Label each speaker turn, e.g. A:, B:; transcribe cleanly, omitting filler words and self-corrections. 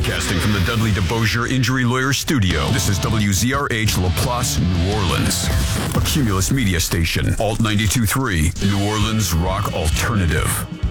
A: Broadcasting from the Dudley DeBosier Injury Lawyer Studio, this is WZRH Laplace, New Orleans. A Cumulus Media Station, Alt 92.3, New Orleans Rock Alternative.